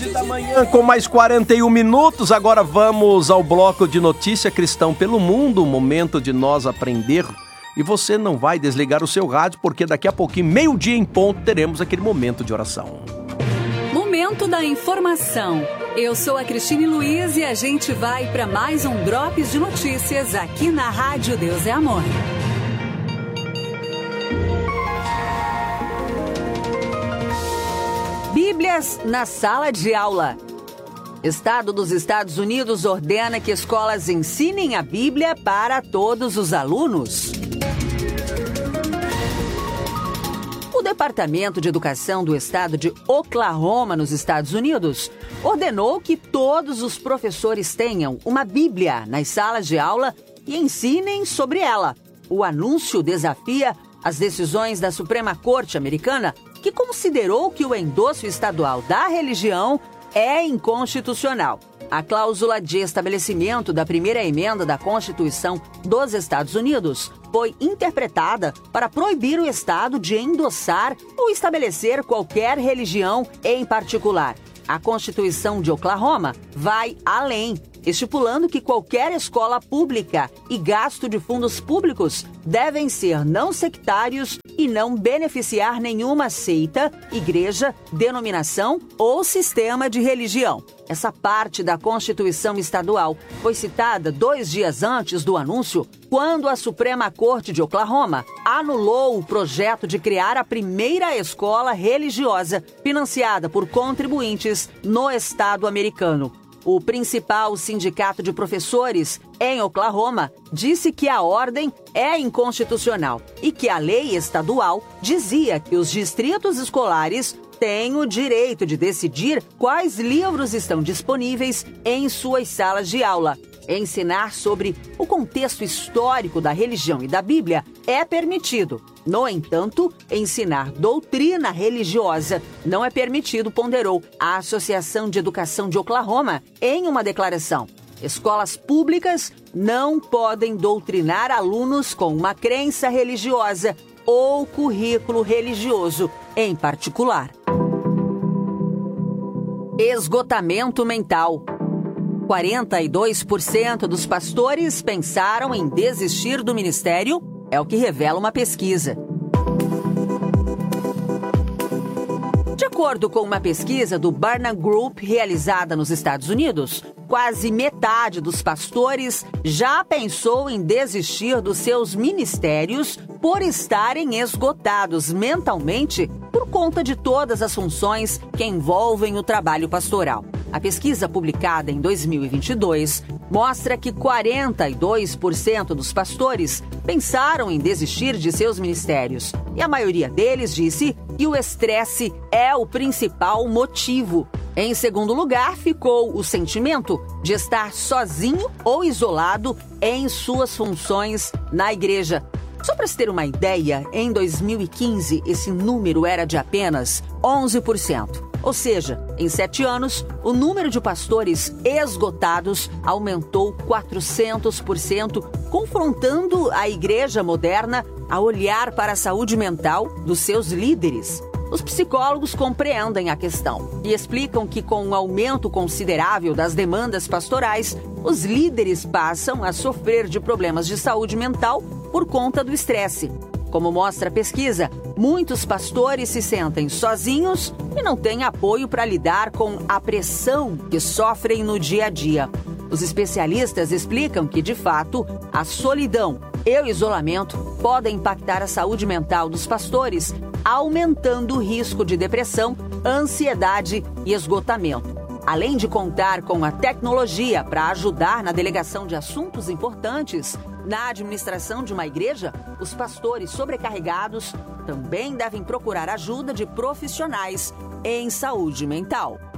11 da manhã com mais 41 minutos. Agora vamos ao bloco de notícia Cristão pelo Mundo, momento de nós aprender. E você não vai desligar o seu rádio, porque daqui a pouquinho, meio-dia em ponto, teremos aquele momento de oração. Momento da informação. Eu sou a Cristine Luiz e a gente vai para mais um Drops de Notícias aqui na Rádio Deus é Amor. Bíblias na sala de aula. Estado dos Estados Unidos ordena que escolas ensinem a Bíblia para todos os alunos. O Departamento de Educação do Estado de Oklahoma, nos Estados Unidos, ordenou que todos os professores tenham uma Bíblia nas salas de aula e ensinem sobre ela. O anúncio desafia as decisões da Suprema Corte Americana, que considerou que o endosso estadual da religião é inconstitucional. A cláusula de estabelecimento da primeira emenda da Constituição dos Estados Unidos foi interpretada para proibir o Estado de endossar ou estabelecer qualquer religião em particular. A Constituição de Oklahoma vai além, estipulando que qualquer escola pública e gasto de fundos públicos devem ser não sectários e não beneficiar nenhuma seita, igreja, denominação ou sistema de religião. Essa parte da Constituição estadual foi citada 2 dias antes do anúncio, quando a Suprema Corte de Oklahoma anulou o projeto de criar a primeira escola religiosa financiada por contribuintes no estado americano. O principal sindicato de professores em Oklahoma disse que a ordem é inconstitucional e que a lei estadual dizia que os distritos escolares têm o direito de decidir quais livros estão disponíveis em suas salas de aula. Ensinar sobre o contexto histórico da religião e da Bíblia é permitido. No entanto, ensinar doutrina religiosa não é permitido, ponderou a Associação de Educação de Oklahoma em uma declaração. Escolas públicas não podem doutrinar alunos com uma crença religiosa ou currículo religioso em particular. Esgotamento mental. 42% dos pastores pensaram em desistir do ministério, é o que revela uma pesquisa. De acordo com uma pesquisa do Barna Group realizada nos Estados Unidos, quase metade dos pastores já pensou em desistir dos seus ministérios por estarem esgotados mentalmente por conta de todas as funções que envolvem o trabalho pastoral. A pesquisa publicada em 2022 mostra que 42% dos pastores pensaram em desistir de seus ministérios e a maioria deles disse que o estresse é o principal motivo. Em segundo lugar, ficou o sentimento de estar sozinho ou isolado em suas funções na igreja. Só para se ter uma ideia, em 2015 esse número era de apenas 11%. Ou seja, em 7 anos, o número de pastores esgotados aumentou 400%, confrontando a igreja moderna a olhar para a saúde mental dos seus líderes. Os psicólogos compreendem a questão e explicam que, com um aumento considerável das demandas pastorais, os líderes passam a sofrer de problemas de saúde mental por conta do estresse. Como mostra a pesquisa, muitos pastores se sentem sozinhos e não têm apoio para lidar com a pressão que sofrem no dia a dia. Os especialistas explicam que, de fato, a solidão e o isolamento podem impactar a saúde mental dos pastores, aumentando o risco de depressão, ansiedade e esgotamento. Além de contar com a tecnologia para ajudar na delegação de assuntos importantes, na administração de uma igreja, os pastores sobrecarregados também devem procurar ajuda de profissionais em saúde mental.